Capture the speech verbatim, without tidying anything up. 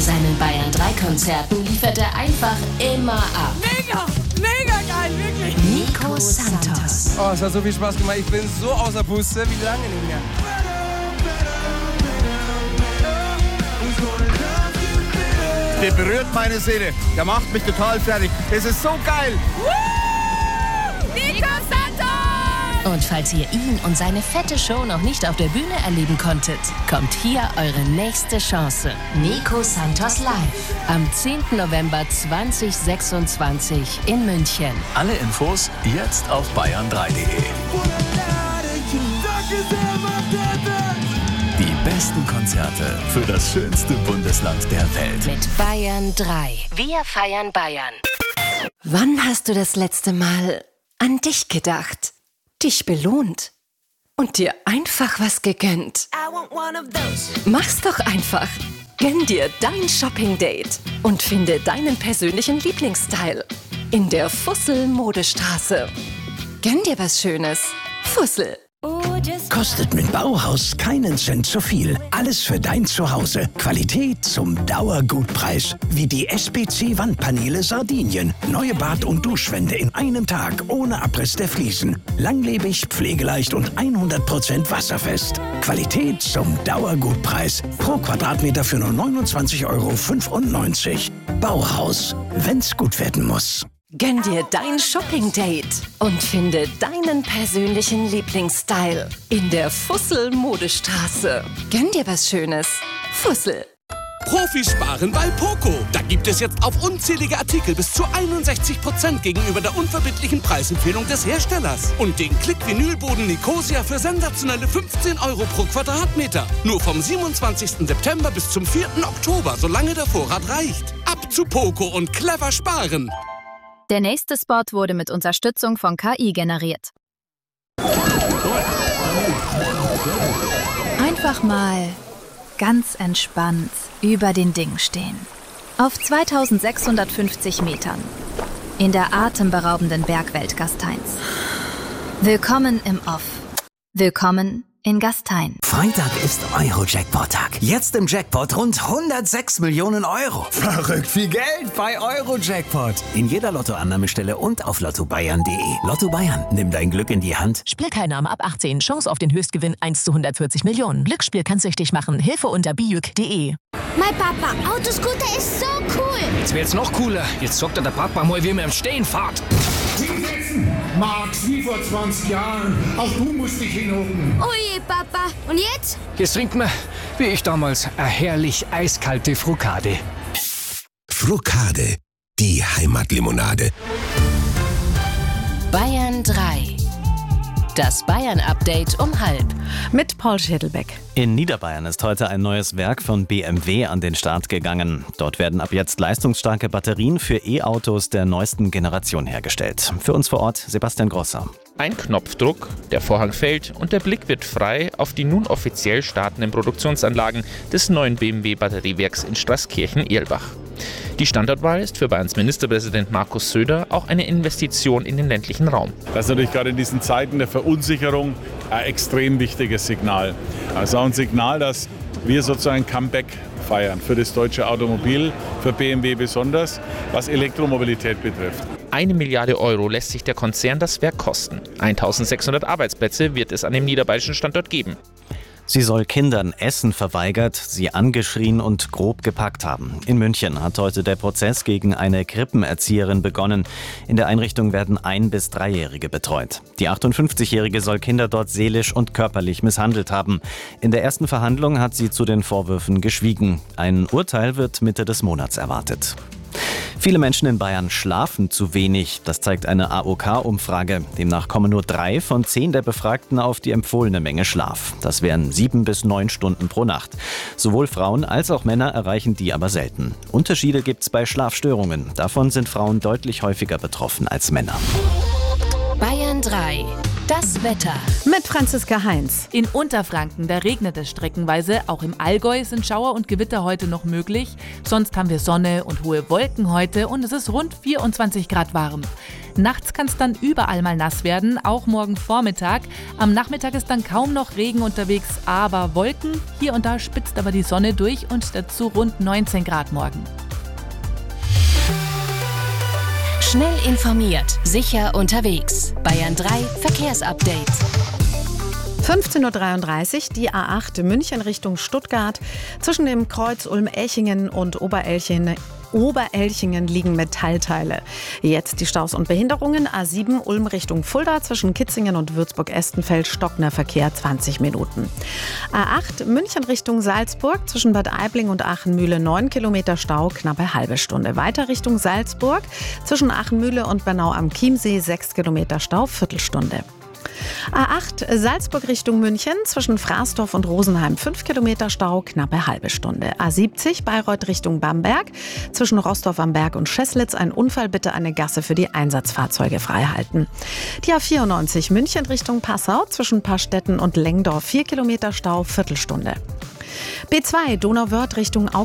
seinen Bayern drei Konzerten liefert er einfach immer ab. Mega, mega geil, wirklich. Nico Santos. Oh, es hat so viel Spaß gemacht. Ich bin so außer Puste wie lange nicht mehr. Der berührt meine Seele. Der macht mich total fertig. Es ist so geil. Nico Santos! Und falls ihr ihn und seine fette Show noch nicht auf der Bühne erleben konntet, kommt hier eure nächste Chance. Nico Santos live. Am zehnten November zweitausendsechsundzwanzig in München. Alle Infos jetzt auf bayern drei punkt de. Die besten Konzerte für das schönste Bundesland der Welt. Mit Bayern drei. Wir feiern Bayern. Wann hast du das letzte Mal an dich gedacht, dich belohnt und dir einfach was gegönnt? Mach's doch einfach. Gönn dir dein Shopping-Date und finde deinen persönlichen Lieblingsstyle in der Fussel-Modestraße. Gönn dir was Schönes. Fussel. Kostet mit Bauhaus keinen Cent zu viel. Alles für dein Zuhause. Qualität zum Dauergutpreis. Wie die S B C-Wandpaneele Sardinien. Neue Bad- und Duschwände in einem Tag ohne Abriss der Fliesen. Langlebig, pflegeleicht und hundert Prozent wasserfest. Qualität zum Dauergutpreis. Pro Quadratmeter für nur neunundzwanzig Euro fünfundneunzig. Bauhaus. Wenn's gut werden muss. Gönn dir dein Shopping-Date und finde deinen persönlichen Lieblingsstyle in der Fussel-Modestraße. Gönn dir was Schönes. Fussel. Profis sparen bei Poco. Da gibt es jetzt auf unzählige Artikel bis zu einundsechzig Prozent gegenüber der unverbindlichen Preisempfehlung des Herstellers. Und den Klick-Vinylboden Nicosia für sensationelle fünfzehn Euro pro Quadratmeter. Nur vom siebenundzwanzigsten September bis zum vierten Oktober, solange der Vorrat reicht. Ab zu Poco und clever sparen. Der nächste Spot wurde mit Unterstützung von K I generiert. Einfach mal ganz entspannt über den Dingen stehen. Auf zweitausendsechshundertfünfzig Metern. In der atemberaubenden Bergwelt Gasteins. Willkommen im Off. Willkommen in Gastein. Freitag ist Euro-Jackpot-Tag. Jetzt im Jackpot rund hundertsechs Millionen Euro. Verrückt viel Geld bei Euro-Jackpot. In jeder Lottoannahmestelle und auf lotto bayern punkt de. Lotto Bayern, nimm dein Glück in die Hand. Spielteilnahme ab achtzehn. Chance auf den Höchstgewinn eins zu hundertvierzig Millionen. Glücksspiel kann süchtig machen. Hilfe unter bijuk punkt de. Mein Papa, Autoscooter ist so cool. Jetzt wird's noch cooler. Jetzt sorgt er der Papa mal, wie man im Stehen fahrt. Hinsetzen! Max, wie vor zwanzig Jahren. Auch du musst dich hinhocken. Oh je, Papa. Und jetzt? Jetzt trinkt man, wie ich damals, eine herrlich eiskalte Frucade. Frucade, die Heimatlimonade. Bayern drei. Das Bayern-Update um halb. Mit Paul Schädelbeck. In Niederbayern ist heute ein neues Werk von B M W an den Start gegangen. Dort werden ab jetzt leistungsstarke Batterien für E-Autos der neuesten Generation hergestellt. Für uns vor Ort Sebastian Grosser. Ein Knopfdruck, der Vorhang fällt und der Blick wird frei auf die nun offiziell startenden Produktionsanlagen des neuen B M W-Batteriewerks in Straßkirchen-Erlbach. Die Standortwahl ist für Bayerns Ministerpräsident Markus Söder auch eine Investition in den ländlichen Raum. Das ist natürlich gerade in diesen Zeiten der Verunsicherung ein extrem wichtiges Signal. Also auch ein Signal, dass wir sozusagen ein Comeback feiern für das deutsche Automobil, für B M W besonders, was Elektromobilität betrifft. Eine Milliarde Euro lässt sich der Konzern das Werk kosten. eintausendsechshundert Arbeitsplätze wird es an dem niederbayerischen Standort geben. Sie soll Kindern Essen verweigert, sie angeschrien und grob gepackt haben. In München hat heute der Prozess gegen eine Krippenerzieherin begonnen. In der Einrichtung werden Ein- bis Dreijährige betreut. Die achtundfünfzigjährige soll Kinder dort seelisch und körperlich misshandelt haben. In der ersten Verhandlung hat sie zu den Vorwürfen geschwiegen. Ein Urteil wird Mitte des Monats erwartet. Viele Menschen in Bayern schlafen zu wenig. Das zeigt eine A O K-Umfrage. Demnach kommen nur drei von zehn der Befragten auf die empfohlene Menge Schlaf. Das wären sieben bis neun Stunden pro Nacht. Sowohl Frauen als auch Männer erreichen die aber selten. Unterschiede gibt's bei Schlafstörungen. Davon sind Frauen deutlich häufiger betroffen als Männer. Bayern drei. drei. Das Wetter. Mit Franziska Heinz. In Unterfranken, da regnet es streckenweise. Auch im Allgäu sind Schauer und Gewitter heute noch möglich. Sonst haben wir Sonne und hohe Wolken heute und es ist rund vierundzwanzig Grad warm. Nachts kann es dann überall mal nass werden, auch morgen Vormittag. Am Nachmittag ist dann kaum noch Regen unterwegs, aber Wolken. Hier und da spitzt aber die Sonne durch und dazu rund neunzehn Grad morgen. Schnell informiert, sicher unterwegs. Bayern drei Verkehrsupdate. fünfzehn Uhr dreiunddreißig, die A acht München Richtung Stuttgart. Zwischen dem Kreuz Ulm-Elchingen und Oberelchingen, Oberelchingen liegen Metallteile. Jetzt die Staus und Behinderungen. A sieben Ulm Richtung Fulda zwischen Kitzingen und Würzburg-Estenfeld stockender Verkehr zwanzig Minuten. A acht München Richtung Salzburg zwischen Bad Aibling und Achenmühle neun Kilometer Stau, knappe halbe Stunde. Weiter Richtung Salzburg zwischen Achenmühle und Bernau am Chiemsee sechs Kilometer Stau, Viertelstunde. A acht Salzburg Richtung München zwischen Fraßdorf und Rosenheim fünf Kilometer Stau, knappe halbe Stunde. A siebzig Bayreuth Richtung Bamberg zwischen Roßdorf am Berg und Scheßlitz ein Unfall, bitte eine Gasse für die Einsatzfahrzeuge freihalten. Die A vierundneunzig München Richtung Passau zwischen Pastetten und Lengdorf vier Kilometer Stau, Viertelstunde. B zwei Donauwörth Richtung Augsburg